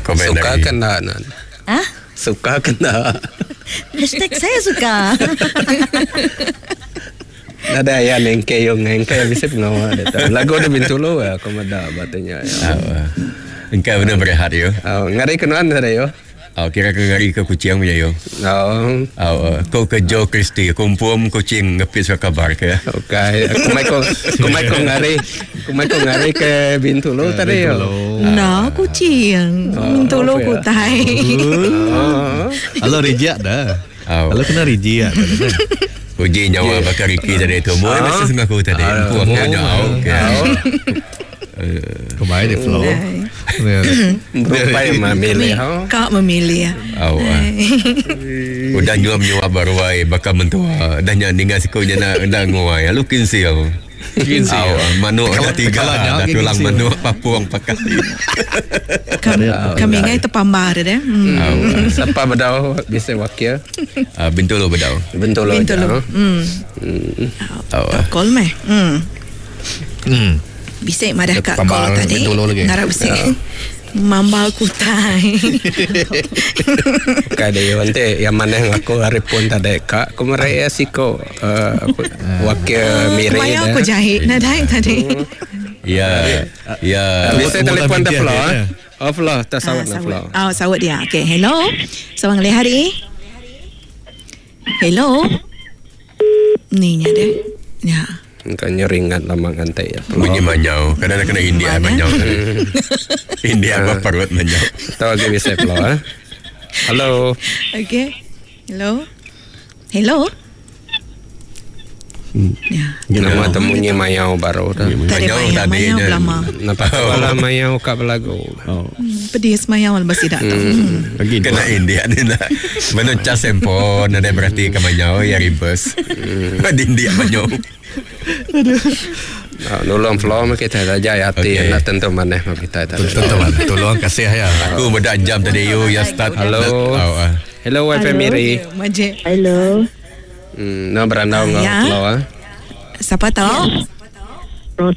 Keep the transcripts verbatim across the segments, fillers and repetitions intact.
komen suka lagi. kan tak? Ah? Suka kan tak? Hashtag saya suka. Ada yang nengke yang nengke yang bisa pengawal dia. Lagu dia Bintulu ya, komada batanya. Engkau benar berehat yo. Oh, ngari kenuan ada yo. Oh, kira ke ngari ke kucing punya yo. Oh, Oh, kau ke Jo Kristi, kumpum kucing ngepis ke kabar ke. okay. Aku mai ko, aku mai ko ngari, aku mai ko ngari ke Bintulu tadi yo. Nah, kucing. Bintulu apa ya? kutai. Oh, Halo Rijak dah. Oh, Halo kena Rijak. uji nyawa bakar iki tadi tu. Moi masih sengah aku tadi. Puang nyawa. Kemarin di flow. berupaya memilih. Oh. Kau memilih. Oh, udah nyuap-nyuap baru ai bakal mentua. Dah nyanyi sikunya nak dah nguai. Lu kinsi au. Kinsi. Manuk ada tiga ada tulang manuk papuang pakai. Kami kami ingat itu pambar deh. Hmm. Siapa bedau bisa wakil? Ah, Bintulu bedau. Bintulu. Bintulu. Hmm. Oh. Kol meh. Hmm. Hmm. Bisik madah kak Pambar kol tadi. Bintulu lagi. Narap bisik. Mambal kutai. Kada yo ante yang mana yang aku haripun tadi kak kumarai siko uh, wakil miri Kemaya aku jahit. Nadai tadi. Ya. Ya. Bisa telefon dah flow. Oh flow tak sawat Ah, na flow. Oh, sawat dia. Okay, hello. Sawang le hari. Hello. Ni nya deh. Ya. Engkau nyeringat lama ngantai ya. Bunyi manyau. Kadang kena India Mana? manyau. India apa perut manyau. Tahu lagi bisa flow. Eh? Halo. Okay. Hello. Hello. Ya. Nama temunya Mayau baru dah. Tadi Manyau mayau, tadi mayau nya. belama. Nampak kepala Mayau kat belagu. Oh. Pedis mayau al basi datang. Hmm. Lagi Kena India ni lah. Mana cas empon ada berarti ke manyau ya ribes. Di India manyau. Nah, nolong flow mah kita saja hati Okay. nak tentu mana mah kita tak. teman. Tolong kasih ya. Aku bedak jam tadi you ya start. Halo. Oh, ah. Hello wifi Miri. Maje. Hello, Hmm, nak berandau ngau Ya. flow ah. Siapa tahu? Ros,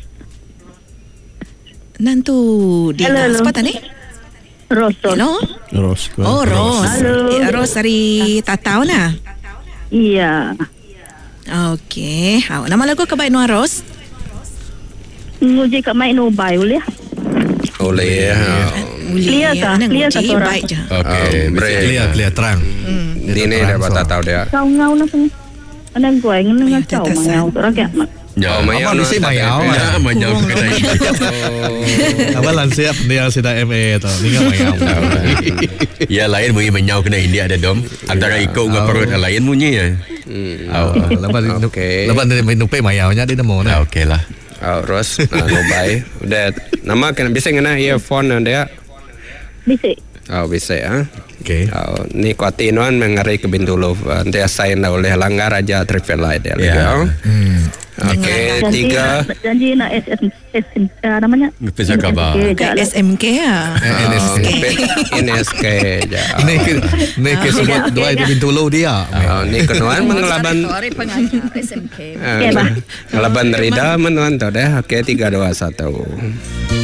Nantu di Hello, hello. siapa tadi? Ros, Ros. Hello. Ros. Oh, Ros. Halo. Eh, Ros dari Tatau nah. Iya, Okey. Ha, nama lagu kebaik Nuan Ros? nguji kat main ubai boleh? Oleh ya. Boleh. Clear kah? Anak Clear nguji, kah suara? baik je. Okey. Oh, break. Clear, clear terang. Ini dah bata tahu dia. Kau ngau nak ni. Ana gue ngene Ya, ngau tetasan. mau rakyat mak. Ya, Oh, Mayau Abang nak mesti tak Mayau, ada. Ya, manyau Kurang kena India. Abang lansiap dia sudah M A tu. Tinggal mayau. Ya lain bunyi menyau kena India ada dom. Antara ikut dengan perut lain bunyi ya. Hmm. Oh, lepas Okey. lepas dia nupai mayau nya dia nemu Ah, nah. okey lah. Oh, Ros, nah, no bye. Udah nama kena bisa kena earphone dia. Bisik. Oh, bisa ah. Okey. Oh, ni kuatinuan mengari ke Bintulu. Nanti sign oleh langgar aja traffic light dia. Ya. Yeah. Hmm. Okey, Janji tiga. nak, janji nak S M S uh, namanya. Ngepis khabar. Okey, Ke jap lah. S M K ah. N S K. N S K je. Ni ke ni ke sebut dua itu Bintulu dia. Oh, ni kenuan mengelaban Sorry pengajar S M K. ah, Okey, bah. ngelaban Rida menuan tu deh. Okey, tiga dua satu.